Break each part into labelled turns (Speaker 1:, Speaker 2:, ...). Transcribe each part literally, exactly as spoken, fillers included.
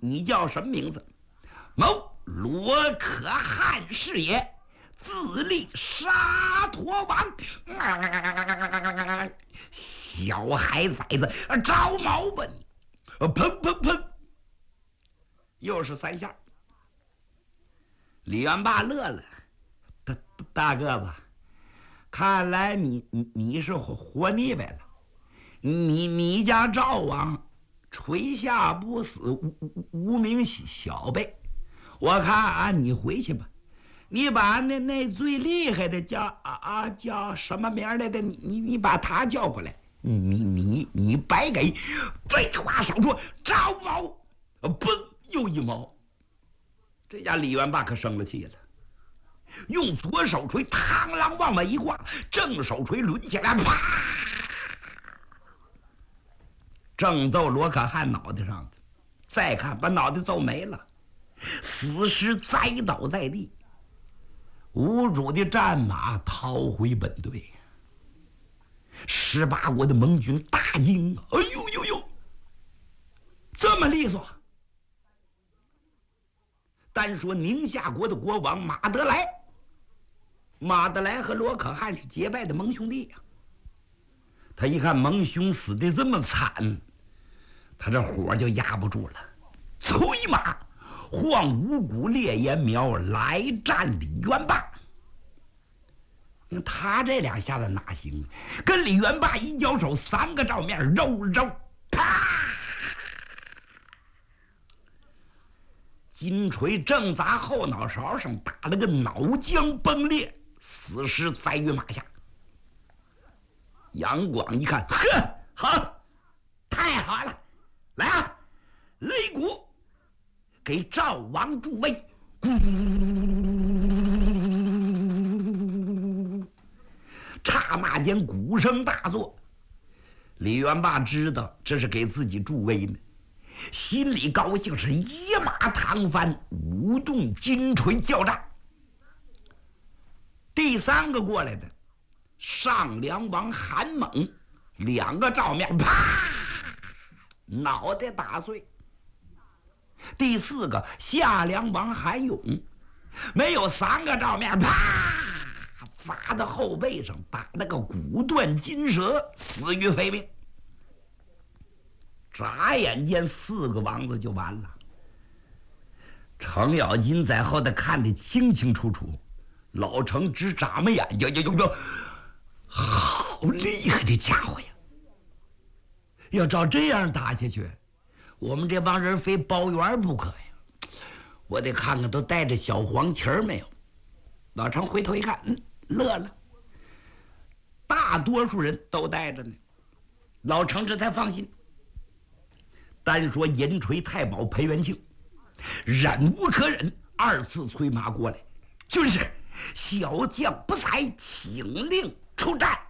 Speaker 1: 你叫什么名字？某罗可汗是也，自立沙陀王。啊、小孩崽子，招毛吧你！砰砰砰，又是三下。李元霸乐了，大大个子，看来你你你是活活腻歪了。你你家赵王垂下不死，无无无名小辈。我看啊，你回去吧，你把那那最厉害的叫啊啊叫什么名来的？你你你把他叫过来。你你你你白给，废话少说，招毛，嘣又一毛。这家李元霸可生了气了，用左手锤螳螂往外一挂，正手锤抡起来，啪！正揍罗可汗脑袋上的，再看把脑袋揍没了，死尸栽倒在地。无主的战马逃回本队。十八国的盟军大惊，哎呦呦呦，这么利索！单说宁夏国的国王马德莱，马德莱和罗可汗是结拜的盟兄弟呀、啊。他一看盟兄死的这么惨，他这火就压不住了，催马晃五谷烈焰苗来战李元霸。他这两下子哪行？跟李元霸一交手，三个照面，肉肉啪！金锤正砸后脑勺上，打了个脑浆崩裂，死尸栽于马下。杨广一看，呵，好，太好了，来啊，擂鼓，给赵王助威。刹那间鼓声大作，李元霸知道这是给自己助威呢，心里高兴，是一马趟翻，舞动金锤叫战。第三个过来的上梁王韩猛，两个照面，啪，脑袋打碎。第四个下梁王韩勇，没有三个照面，啪，砸到后背上，打了个骨断筋折，死于非命。眨眼间四个王子就完了。程咬金在后头看得清清楚楚，老程直眨巴眼睛，呦呦呦，好厉害的家伙呀！要照这样打下去，我们这帮人非包圆不可呀！我得看看都带着小黄旗儿没有。老程回头一看，嗯，乐了。大多数人都带着呢，老程这才放心。单说银锤太保裴元庆，忍无可忍，二次催马过来，军师，小将不才，请令出战。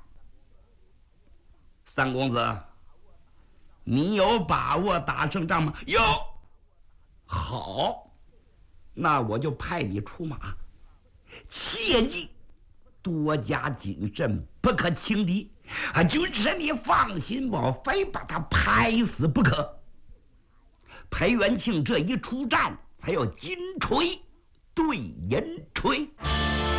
Speaker 1: 三公子，你有把握打胜仗吗？有。好，那我就派你出马，切记多加谨慎，不可轻敌。啊，军师你放心吧，我非把他拍死不可。裴元庆这一出战，才有金锤对银锤。